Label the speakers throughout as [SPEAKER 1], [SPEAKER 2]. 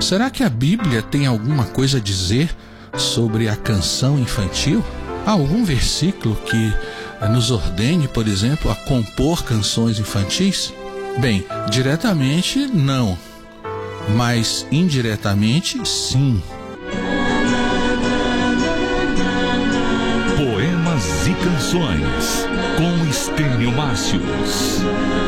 [SPEAKER 1] Será que a Bíblia tem alguma coisa a dizer sobre a canção infantil? Há algum versículo que nos ordene, por exemplo, a compor canções infantis? Bem, diretamente não, mas indiretamente sim.
[SPEAKER 2] Poemas e canções com Estênio Márcios.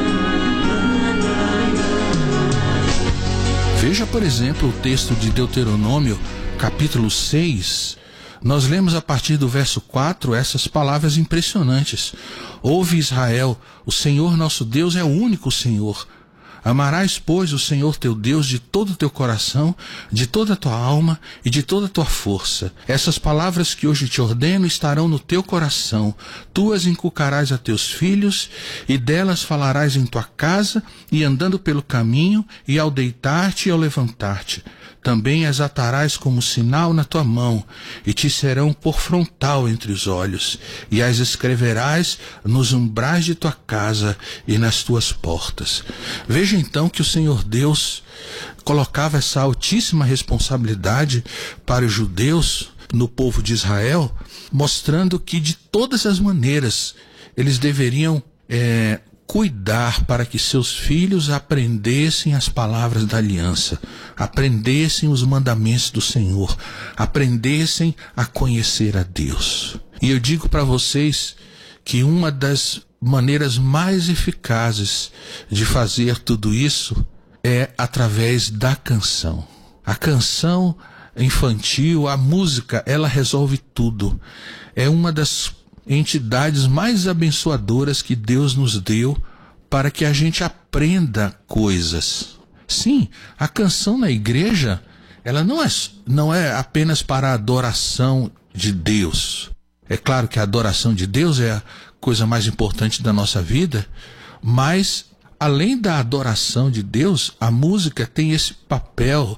[SPEAKER 1] Veja, por exemplo, o texto de Deuteronômio, capítulo 6. Nós lemos a partir do verso 4 essas palavras impressionantes. Ouve, Israel, o Senhor nosso Deus é o único Senhor. Amarás, pois, o Senhor teu Deus de todo o teu coração, de toda a tua alma e de toda a tua força. Essas palavras que hoje te ordeno estarão no teu coração. Tu as inculcarás a teus filhos, e delas falarás em tua casa, e andando pelo caminho, e ao deitar-te e ao levantar-te. Também as atarás como sinal na tua mão, e te serão por frontal entre os olhos, e as escreverás nos umbrais de tua casa e nas tuas portas. Veja então que o Senhor Deus colocava essa altíssima responsabilidade para os judeus no povo de Israel, mostrando que de todas as maneiras eles deveriam cuidar para que seus filhos aprendessem as palavras da aliança, aprendessem os mandamentos do Senhor, aprendessem a conhecer a Deus. E eu digo para vocês que uma das maneiras mais eficazes de fazer tudo isso é através da canção. A canção infantil, a música, ela resolve tudo. É uma das entidades mais abençoadoras que Deus nos deu para que a gente aprenda coisas. Sim, a canção na igreja, ela não é apenas para a adoração de Deus. É claro que a adoração de Deus é a coisa mais importante da nossa vida, mas além da adoração de Deus, a música tem esse papel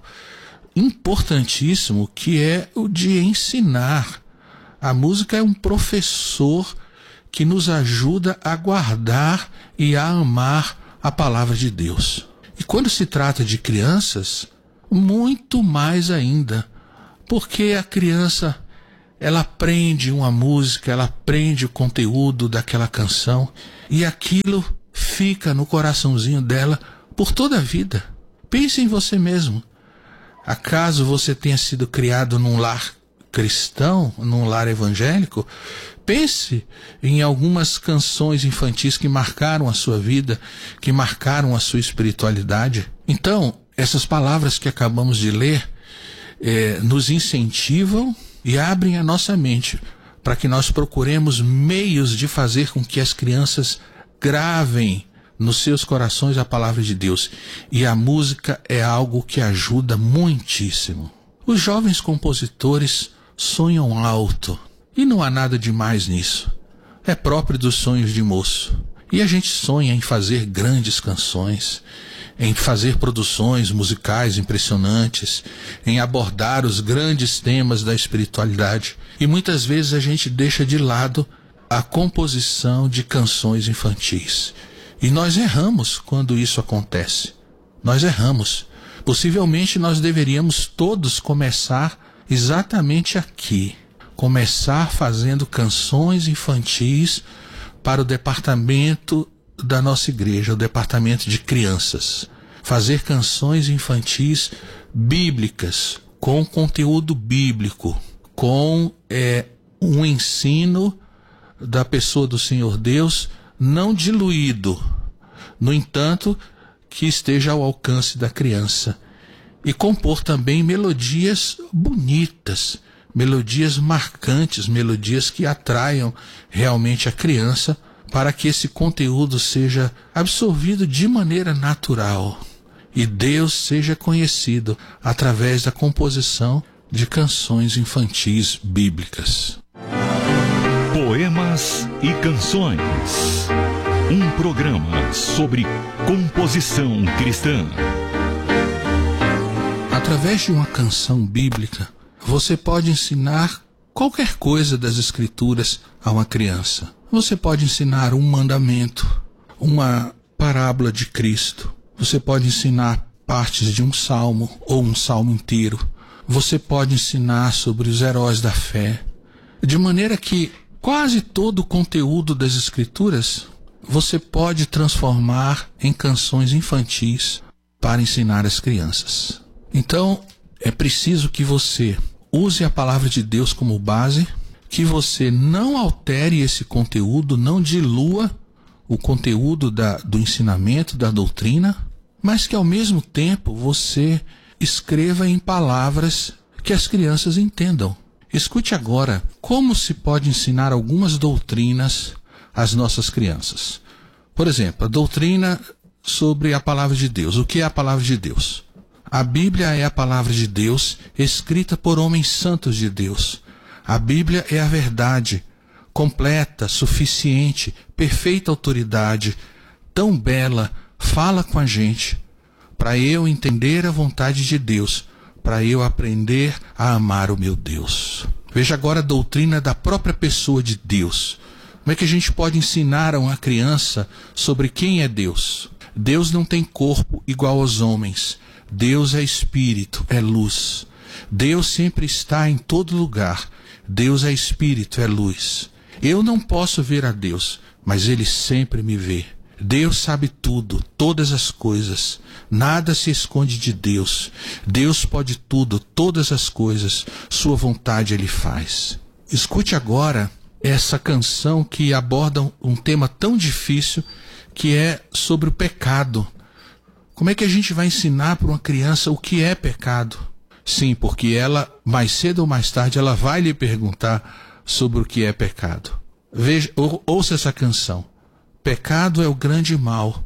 [SPEAKER 1] importantíssimo que é o de ensinar. A música é um professor que nos ajuda a guardar e a amar a palavra de Deus. E quando se trata de crianças, muito mais ainda, porque a criança, ela aprende uma música, ela aprende o conteúdo daquela canção e aquilo fica no coraçãozinho dela por toda a vida. Pense em você mesmo. Acaso você tenha sido criado num lar cristão, num lar evangélico? Pense em algumas canções infantis que marcaram a sua vida, que marcaram a sua espiritualidade. Então, essas palavras que acabamos de ler nos incentivam e abrem a nossa mente para que nós procuremos meios de fazer com que as crianças gravem nos seus corações a palavra de Deus. E a música é algo que ajuda muitíssimo. Os jovens compositores sonham alto e não há nada demais nisso. É próprio dos sonhos de moço. E a gente sonha em fazer grandes canções, em fazer produções musicais impressionantes, em abordar os grandes temas da espiritualidade. E muitas vezes a gente deixa de lado a composição de canções infantis. E nós erramos quando isso acontece. Nós erramos. Possivelmente nós deveríamos todos começar exatamente aqui. Começar fazendo canções infantis para o departamento da nossa igreja, o departamento de crianças. Fazer canções infantis bíblicas, com conteúdo bíblico, com um ensino da pessoa do Senhor Deus, não diluído, no entanto, que esteja ao alcance da criança. E compor também melodias bonitas, melodias marcantes, melodias que atraiam realmente a criança, para que esse conteúdo seja absorvido de maneira natural e Deus seja conhecido através da composição de canções infantis bíblicas.
[SPEAKER 2] Poemas e canções. Um programa sobre composição cristã.
[SPEAKER 1] Através de uma canção bíblica, você pode ensinar qualquer coisa das Escrituras a uma criança. Você pode ensinar um mandamento, uma parábola de Cristo. Você pode ensinar partes de um salmo ou um salmo inteiro. Você pode ensinar sobre os heróis da fé, de maneira que quase todo o conteúdo das Escrituras você pode transformar em canções infantis para ensinar as crianças. Então, é preciso que você use a palavra de Deus como base, que você não altere esse conteúdo, não dilua o conteúdo do ensinamento, da doutrina, mas que ao mesmo tempo você escreva em palavras que as crianças entendam. Escute agora como se pode ensinar algumas doutrinas às nossas crianças. Por exemplo, a doutrina sobre a palavra de Deus. O que é a palavra de Deus? A Bíblia é a palavra de Deus escrita por homens santos de Deus. A Bíblia é a verdade, completa, suficiente, perfeita autoridade, tão bela, fala com a gente, para eu entender a vontade de Deus, para eu aprender a amar o meu Deus. Veja agora a doutrina da própria pessoa de Deus. Como é que a gente pode ensinar a uma criança sobre quem é Deus? Deus não tem corpo igual aos homens. Deus é espírito, é luz. Deus sempre está em todo lugar. Deus é espírito, é luz. Eu não posso ver a Deus, mas Ele sempre me vê. Deus sabe tudo, todas as coisas. Nada se esconde de Deus. Deus pode tudo, todas as coisas. Sua vontade Ele faz. Escute agora essa canção que aborda um tema tão difícil, que é sobre o pecado. Como é que a gente vai ensinar para uma criança o que é pecado? Sim, porque ela, mais cedo ou mais tarde, ela vai lhe perguntar sobre o que é pecado. Veja, ouça essa canção. Pecado é o grande mal,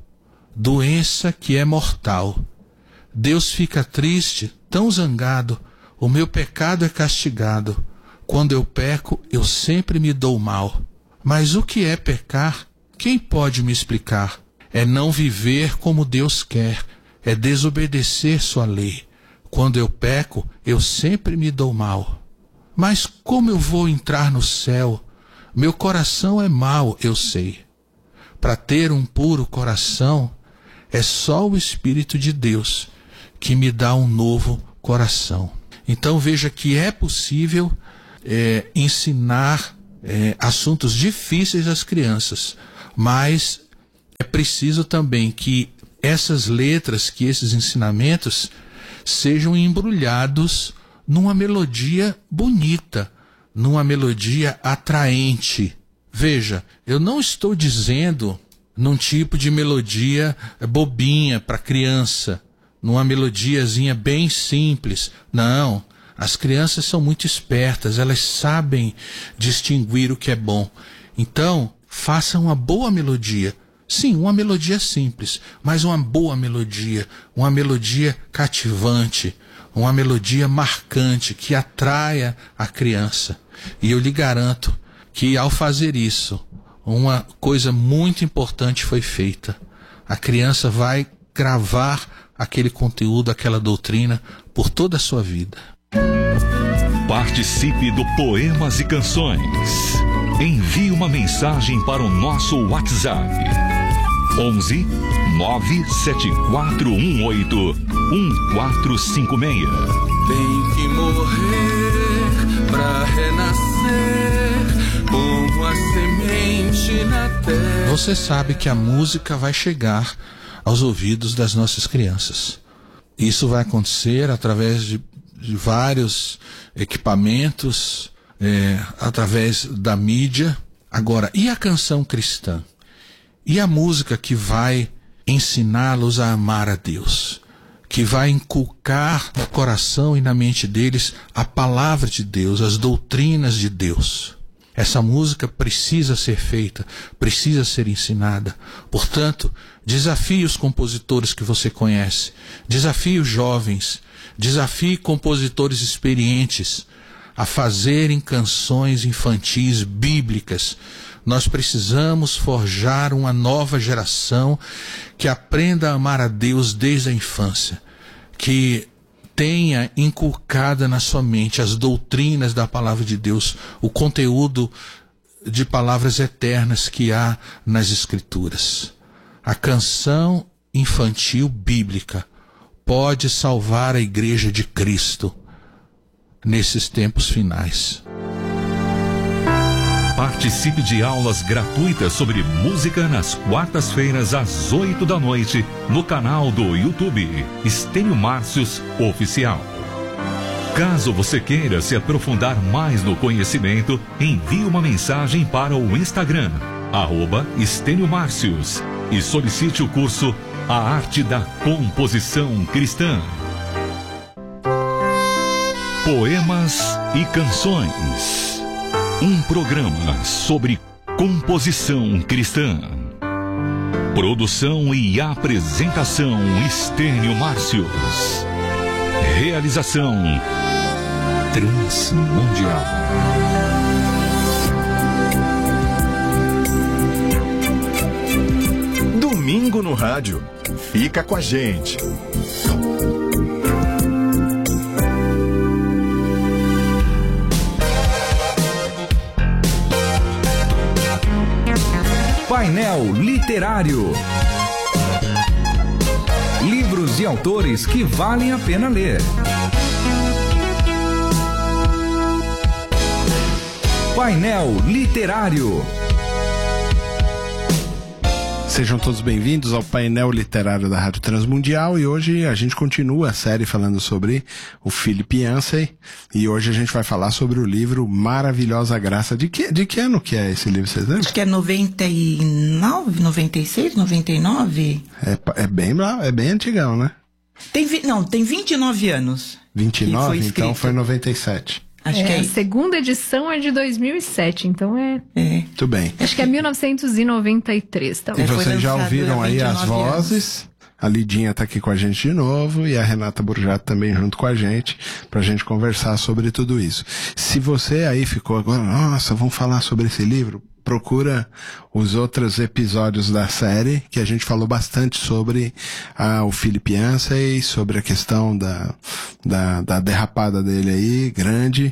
[SPEAKER 1] doença que é mortal. Deus fica triste, tão zangado, o meu pecado é castigado. Quando eu peco, eu sempre me dou mal. Mas o que é pecar? Quem pode me explicar? É não viver como Deus quer, é desobedecer sua lei. Quando eu peco, eu sempre me dou mal. Mas como eu vou entrar no céu? Meu coração é mau, eu sei. Para ter um puro coração, é só o Espírito de Deus que me dá um novo coração. Então veja que é possível ensinar assuntos difíceis às crianças, mas é preciso também que essas letras, que esses ensinamentos sejam embrulhados numa melodia bonita, numa melodia atraente. Veja, eu não estou dizendo num tipo de melodia bobinha para criança, numa melodiazinha bem simples. Não, as crianças são muito espertas, elas sabem distinguir o que é bom. Então, faça uma boa melodia. Sim, uma melodia simples, mas uma boa melodia, uma melodia cativante, uma melodia marcante, que atraia a criança. E eu lhe garanto que ao fazer isso, uma coisa muito importante foi feita. A criança vai gravar aquele conteúdo, aquela doutrina, por toda a sua vida.
[SPEAKER 2] Participe do Poemas e Canções. Envie uma mensagem para o nosso WhatsApp. 11 97418 1456.
[SPEAKER 3] Tem que morrer pra renascer como a semente na terra.
[SPEAKER 1] Você sabe que a música vai chegar aos ouvidos das nossas crianças. Isso vai acontecer através de vários equipamentos, através da mídia. Agora, e a canção cristã? E a música que vai ensiná-los a amar a Deus? Que vai inculcar no coração e na mente deles a palavra de Deus, as doutrinas de Deus. Essa música precisa ser feita, precisa ser ensinada. Portanto, desafie os compositores que você conhece, desafie os jovens, desafie compositores experientes a fazerem canções infantis bíblicas. Nós precisamos forjar uma nova geração que aprenda a amar a Deus desde a infância, que tenha inculcada na sua mente as doutrinas da palavra de Deus, o conteúdo de palavras eternas que há nas Escrituras. A canção infantil bíblica pode salvar a Igreja de Cristo nesses tempos finais.
[SPEAKER 2] Participe de aulas gratuitas sobre música nas quartas-feiras às 8h no canal do YouTube Estênio Márcios Oficial. Caso você queira se aprofundar mais no conhecimento, envie uma mensagem para o Instagram, @Estênio Márcios, e solicite o curso A Arte da Composição Cristã. Poemas e Canções. Um programa sobre composição cristã. Produção e apresentação Estênio Márcios. Realização Transmundial.
[SPEAKER 4] Domingo no rádio. Fica com a gente.
[SPEAKER 5] Painel Literário. Livros e autores que valem a pena ler. Painel Literário.
[SPEAKER 6] Sejam todos bem-vindos ao painel literário da Rádio Transmundial, e hoje a gente continua a série falando sobre o Philip Yancey, e hoje a gente vai falar sobre o livro Maravilhosa Graça. De que ano que é esse livro, vocês lembram?
[SPEAKER 7] Acho que é 99, 96, 99.
[SPEAKER 6] É bem antigão, né?
[SPEAKER 7] Tem 29 anos.
[SPEAKER 6] 29? Então foi 97.
[SPEAKER 7] Acho que é
[SPEAKER 8] a segunda edição é de 2007, então é.
[SPEAKER 6] Muito bem.
[SPEAKER 8] Acho que é 1993 também.
[SPEAKER 6] E vocês já ouviram aí as vozes?
[SPEAKER 7] Anos.
[SPEAKER 6] A Lidinha tá aqui com a gente de novo e a Renata Burjato também junto com a gente, pra gente conversar sobre tudo isso. Se você aí ficou agora, nossa, vamos falar sobre esse livro, procura os outros episódios da série, que a gente falou bastante sobre o Philip Yancey, sobre a questão da derrapada dele aí, grande,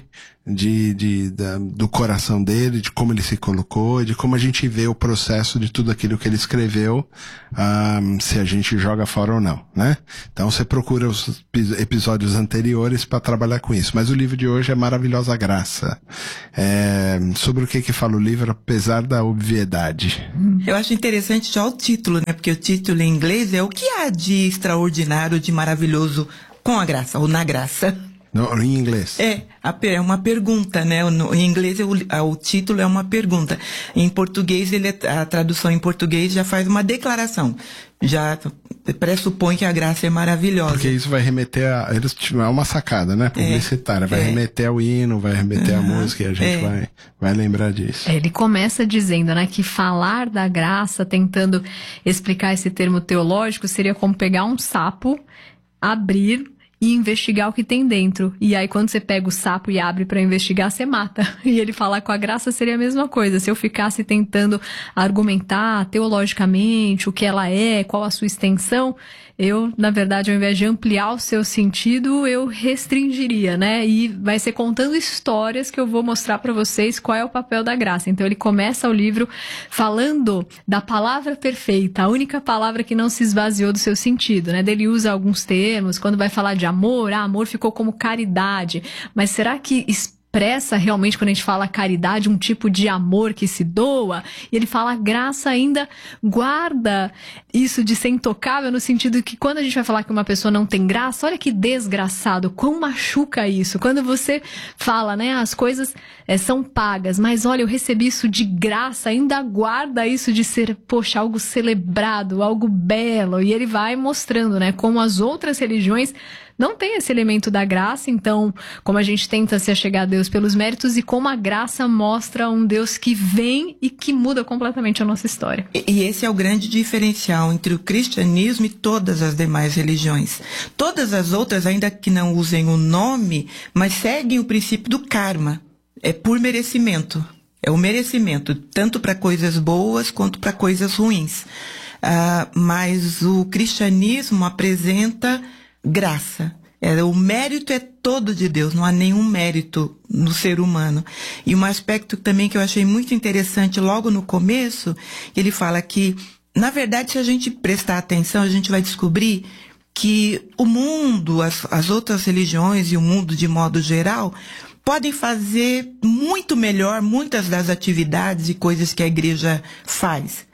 [SPEAKER 6] do coração dele, de como ele se colocou, de como a gente vê o processo de tudo aquilo que ele escreveu, se a gente joga fora ou não, né? Então você procura os episódios anteriores para trabalhar com isso. Mas o livro de hoje é Maravilhosa Graça. Sobre o que fala o livro, apesar da obviedade.
[SPEAKER 7] Eu acho interessante já o título, né? Porque o título em inglês é O que há de extraordinário, de maravilhoso com a graça, ou na graça.
[SPEAKER 6] No, em inglês.
[SPEAKER 7] É uma pergunta, né? Em inglês o título é uma pergunta. Em português, a tradução em português já faz uma declaração. Já pressupõe que a graça é maravilhosa.
[SPEAKER 6] Porque isso vai remeter é uma sacada, né? Publicitária. Vai remeter ao hino, vai remeter à música, e a gente vai lembrar disso.
[SPEAKER 8] Ele começa dizendo, né, que falar da graça, tentando explicar esse termo teológico, seria como pegar um sapo, abrir e investigar o que tem dentro. E aí, quando você pega o sapo e abre para investigar, você mata. E ele fala com a graça seria a mesma coisa. Se eu ficasse tentando argumentar teologicamente o que ela é, qual a sua extensão, eu, na verdade, ao invés de ampliar o seu sentido, eu restringiria, né? E vai ser contando histórias que eu vou mostrar para vocês qual é o papel da graça. Então, ele começa o livro falando da palavra perfeita, a única palavra que não se esvaziou do seu sentido, né? Ele usa alguns termos, quando vai falar de amor, amor ficou como caridade. Mas será que expressa realmente, quando a gente fala caridade, um tipo de amor que se doa? E ele fala, a graça ainda guarda isso de ser intocável, no sentido que quando a gente vai falar que uma pessoa não tem graça, olha que desgraçado, quão machuca isso. Quando você fala, né, as coisas são pagas, mas olha, eu recebi isso de graça, ainda guarda isso de ser, poxa, algo celebrado, algo belo. E ele vai mostrando, né, como as outras religiões não tem esse elemento da graça. Então, como a gente tenta se achegar a Deus pelos méritos, e como a graça mostra um Deus que vem e que muda completamente a nossa história.
[SPEAKER 7] E esse é o grande diferencial entre o cristianismo e todas as demais religiões. Todas as outras, ainda que não usem o nome, mas seguem o princípio do karma. É por merecimento. É o merecimento, tanto para coisas boas quanto para coisas ruins. Mas o cristianismo apresenta graça. O mérito é todo de Deus, não há nenhum mérito no ser humano. E um aspecto também que eu achei muito interessante logo no começo, ele fala que, na verdade, se a gente prestar atenção, a gente vai descobrir que o mundo, as outras religiões e o mundo de modo geral, podem fazer muito melhor muitas das atividades e coisas que a igreja faz.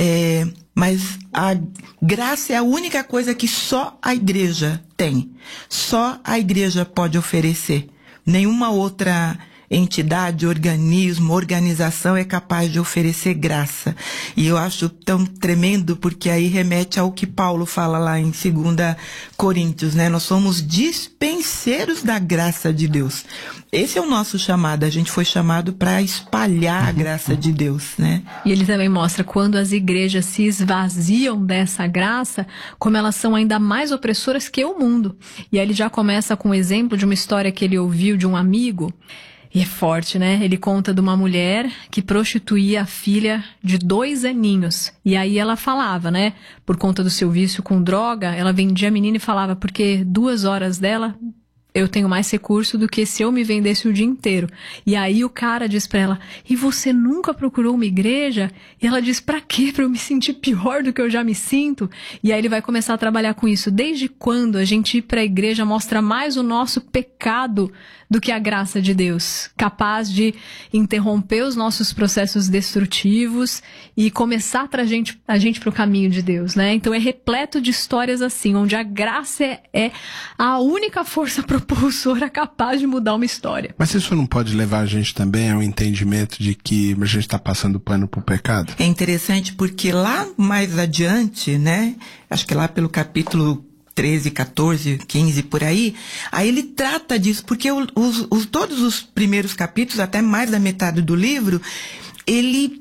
[SPEAKER 7] Mas a graça é a única coisa que só a igreja tem. Só a igreja pode oferecer. Nenhuma outra entidade, organismo, organização é capaz de oferecer graça. E eu acho tão tremendo, porque aí remete ao que Paulo fala lá em 2 Coríntios, né? Nós somos dispenseiros da graça de Deus. Esse é o nosso chamado. A gente foi chamado para espalhar a graça de Deus, né?
[SPEAKER 8] E ele também mostra quando as igrejas se esvaziam dessa graça, como elas são ainda mais opressoras que o mundo. E aí ele já começa com o exemplo de uma história que ele ouviu de um amigo. E é forte, né? Ele conta de uma mulher que prostituía a filha de 2 aninhos. E aí ela falava, né? Por conta do seu vício com droga, ela vendia a menina e falava, porque 2 horas dela eu tenho mais recurso do que se eu me vendesse o dia inteiro. E aí o cara diz pra ela, e você nunca procurou uma igreja? E ela diz, pra quê? Pra eu me sentir pior do que eu já me sinto? E aí ele vai começar a trabalhar com isso. Desde quando a gente ir pra igreja mostra mais o nosso pecado do que a graça de Deus, capaz de interromper os nossos processos destrutivos e começar a gente para o caminho de Deus, né? Então é repleto de histórias assim, onde a graça é a única força propulsora capaz de mudar uma história.
[SPEAKER 6] Mas isso não pode levar a gente também ao entendimento de que a gente está passando pano pro pecado? É
[SPEAKER 7] interessante porque lá mais adiante, né? Acho que lá pelo capítulo 13, 14, 15, por aí ele trata disso, porque todos os primeiros capítulos, até mais da metade do livro, ele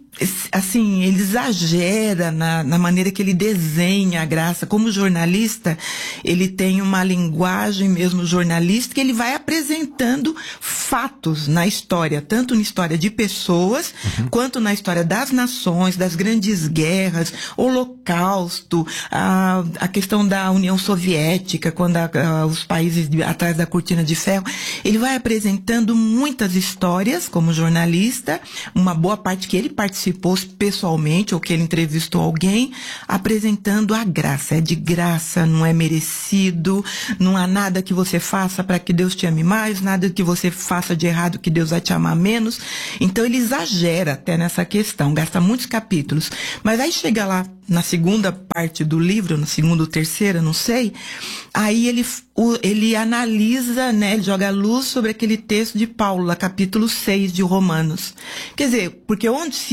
[SPEAKER 7] exagera na maneira que ele desenha a graça. Como jornalista, ele tem uma linguagem mesmo jornalística, ele vai apresentando fatos na história, tanto na história de pessoas, quanto na história das nações, das grandes guerras, Holocausto, a questão da União Soviética, quando os países atrás da cortina de ferro. Ele vai apresentando muitas histórias como jornalista, uma boa parte que ele participou pessoalmente, ou que ele entrevistou alguém, apresentando a graça. É de graça, não é merecido, não há nada que você faça para que Deus te ame mais, nada que você faça de errado que Deus vai te amar menos. Então ele exagera até nessa questão, gasta muitos capítulos. Mas aí chega lá na segunda parte do livro, na segunda ou terceira, não sei, aí ele analisa, né, ele joga luz sobre aquele texto de Paulo, lá, capítulo 6 de Romanos. Quer dizer, porque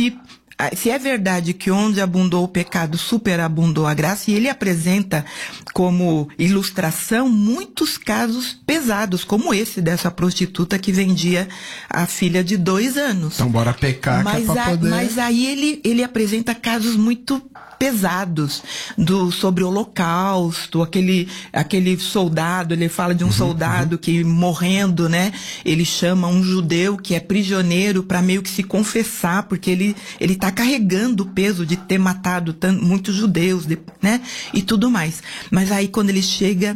[SPEAKER 7] se é verdade que onde abundou o pecado, superabundou a graça, e ele apresenta como ilustração muitos casos pesados, como esse dessa prostituta que vendia a filha de 2 anos.
[SPEAKER 6] Então bora pecar, que é pra poder...
[SPEAKER 7] Mas aí ele apresenta casos muito pesados sobre o Holocausto, aquele soldado, ele fala de um soldado que morrendo, né, ele chama um judeu que é prisioneiro para meio que se confessar, porque ele tá carregando o peso de ter matado muitos judeus, né, e tudo mais. Mas aí quando ele chega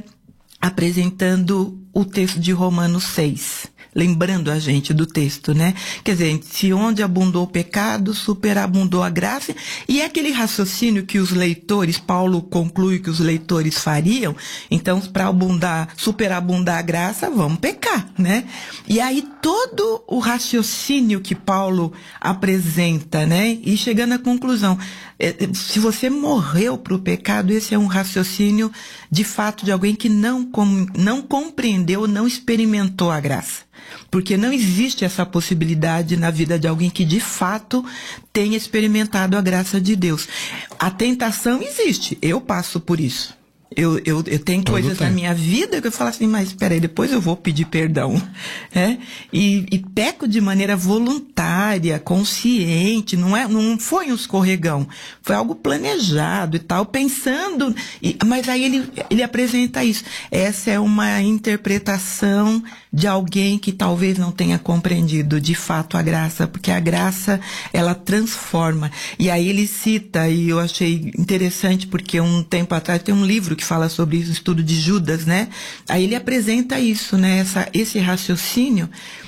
[SPEAKER 7] apresentando o texto de Romanos 6, lembrando a gente do texto, né? Quer dizer, se onde abundou o pecado, superabundou a graça, e é aquele raciocínio que os leitores, Paulo conclui que os leitores fariam, então para superabundar a graça, vamos pecar, né? E aí todo o raciocínio que Paulo apresenta, né? E chegando à conclusão, se você morreu para o pecado, esse é um raciocínio de fato de alguém que não compreendeu, não experimentou a graça. Porque não existe essa possibilidade na vida de alguém que de fato tenha experimentado a graça de Deus. A tentação existe, eu passo por isso. Eu tenho coisas na minha vida que eu falo assim, mas peraí, depois eu vou pedir perdão, né? E peco de maneira voluntária, consciente, não foi um escorregão, foi algo planejado e tal, pensando, mas aí ele apresenta isso. Essa é uma interpretação de alguém que talvez não tenha compreendido de fato a graça, porque a graça, ela transforma. E aí ele cita, e eu achei interessante, porque um tempo atrás tem um livro que fala sobre isso, estudo de Judas, né? Aí ele apresenta isso, né? Esse raciocínio,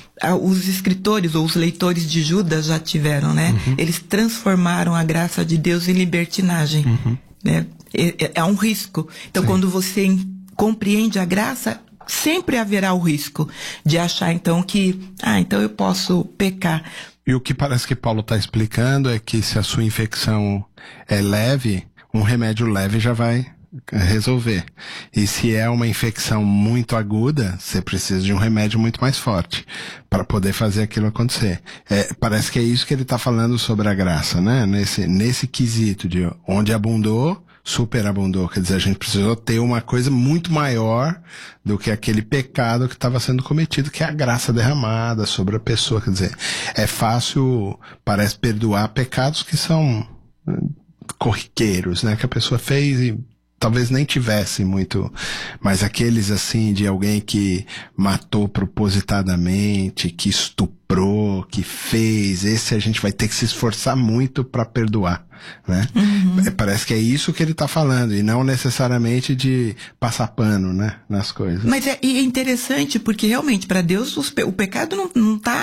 [SPEAKER 7] os escritores ou os leitores de Judas já tiveram, né? Eles transformaram a graça de Deus em libertinagem, né? É um risco. Então, quando você compreende a graça, sempre haverá o risco de achar então que, então eu posso pecar.
[SPEAKER 6] E o que parece que Paulo está explicando é que se a sua infecção é leve, um remédio leve já vai resolver. E se é uma infecção muito aguda, você precisa de um remédio muito mais forte para poder fazer aquilo acontecer. Parece que é isso que ele está falando sobre a graça, né? Nesse quesito de onde abundou, superabundou. Quer dizer, a gente precisou ter uma coisa muito maior do que aquele pecado que estava sendo cometido, que é a graça derramada sobre a pessoa. Quer dizer, é fácil, parece, perdoar pecados que são corriqueiros, né? Que a pessoa fez e talvez nem tivesse muito, mas aqueles assim de alguém que matou propositadamente, que estuprou, que fez, esse a gente vai ter que se esforçar muito para perdoar, né? Parece que é isso que ele está falando, e não necessariamente de passar pano, né, nas coisas.
[SPEAKER 7] Mas é interessante porque realmente para Deus o pecado não está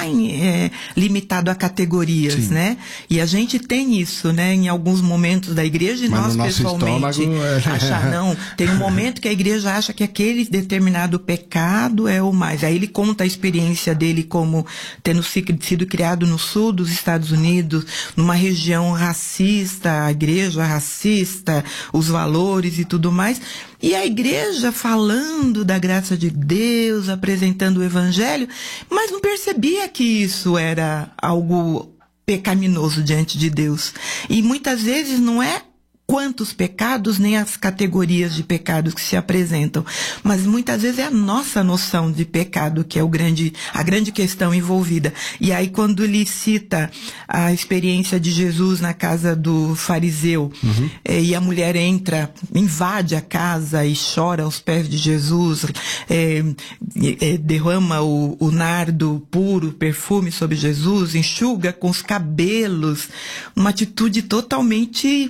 [SPEAKER 7] limitado a categorias, sim, né? E a gente tem isso, né, em alguns momentos da igreja, e
[SPEAKER 6] mas
[SPEAKER 7] nós pessoalmente achar, não, tem um momento que a igreja acha que aquele determinado pecado é o mais. Aí ele conta a experiência dele como tendo sido criado no sul dos Estados Unidos, numa região racista, a igreja racista, os valores e tudo mais. E a igreja falando da graça de Deus, apresentando o evangelho, mas não percebia que isso era algo pecaminoso diante de Deus. E muitas vezes não é quantos pecados, nem as categorias de pecados que se apresentam, mas muitas vezes é a nossa noção de pecado que é a grande questão envolvida. E aí quando ele cita a experiência de Jesus na casa do fariseu, e a mulher invade a casa e chora aos pés de Jesus, derrama o nardo puro, perfume sobre Jesus, enxuga com os cabelos, uma atitude totalmente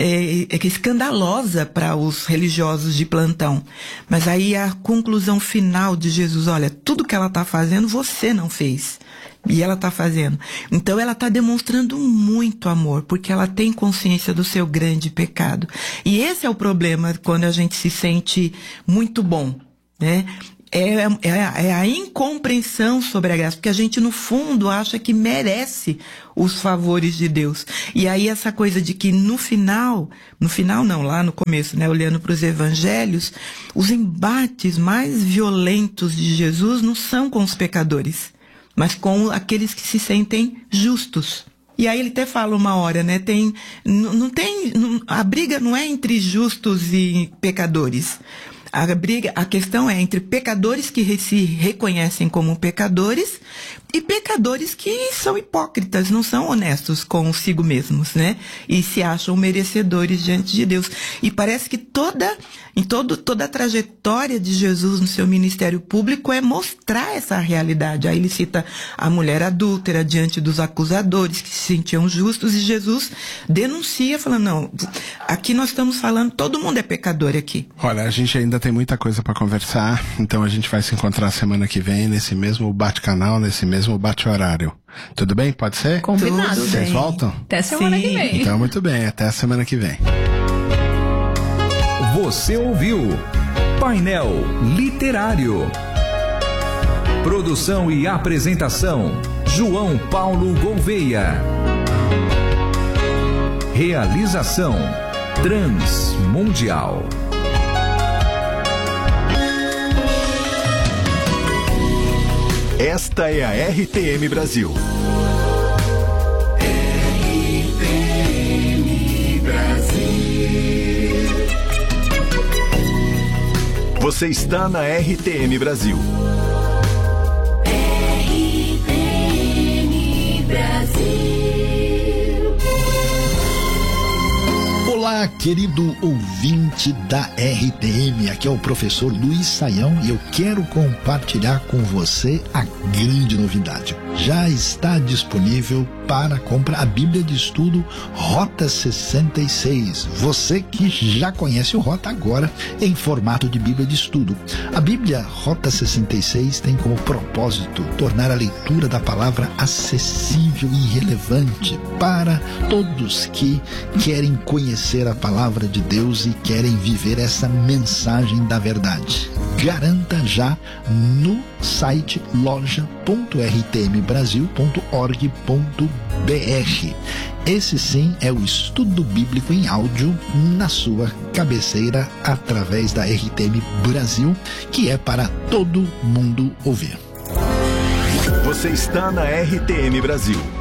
[SPEAKER 7] escandalosa para os religiosos de plantão. Mas aí a conclusão final de Jesus, olha, tudo que ela está fazendo, você não fez. E ela está fazendo. Então ela está demonstrando muito amor, porque ela tem consciência do seu grande pecado. E esse é o problema quando a gente se sente muito bom, né? É a incompreensão sobre a graça, porque a gente no fundo acha que merece os favores de Deus. E aí essa coisa de que no final não, lá no começo, né, olhando para os evangelhos, os embates mais violentos de Jesus não são com os pecadores, mas com aqueles que se sentem justos. E aí ele até fala uma hora, né, a briga não é entre justos e pecadores. A questão é entre pecadores que se reconhecem como pecadores e pecadores que são hipócritas, não são honestos consigo mesmos, né? E se acham merecedores diante de Deus. E parece que toda a trajetória de Jesus no seu ministério público é mostrar essa realidade. Aí ele cita a mulher adúltera diante dos acusadores que se sentiam justos, e Jesus denuncia, falando, não, aqui nós estamos falando, todo mundo é pecador aqui.
[SPEAKER 6] Olha, a gente ainda tem muita coisa para conversar, então a gente vai se encontrar semana que vem nesse mesmo bate-canal, nesse mesmo bate-horário. Tudo bem? Pode ser?
[SPEAKER 8] Combinado.
[SPEAKER 6] Vocês voltam?
[SPEAKER 8] Até semana que vem.
[SPEAKER 6] Então, muito bem. Até a semana que vem.
[SPEAKER 5] Você ouviu Painel Literário. Produção e apresentação: João Paulo Gouveia. Realização: Transmundial.
[SPEAKER 4] Esta é a RTM Brasil.
[SPEAKER 3] RTM Brasil.
[SPEAKER 4] Você está na RTM Brasil.
[SPEAKER 3] RTM Brasil.
[SPEAKER 9] Olá, querido ouvinte da RTM, aqui é o professor Luiz Saião e eu quero compartilhar com você a grande novidade. Já está disponível para compra a Bíblia de Estudo Rota 66. Você que já conhece o Rota, agora em formato de Bíblia de Estudo. A Bíblia Rota 66 tem como propósito tornar a leitura da palavra acessível e relevante para todos que querem conhecer conhecer a palavra de Deus e querem viver essa mensagem da verdade. Garanta já no site loja.rtmbrasil.org.br. Esse sim é o estudo bíblico em áudio na sua cabeceira através da RTM Brasil, que é para todo mundo ouvir.
[SPEAKER 4] Você está na RTM Brasil.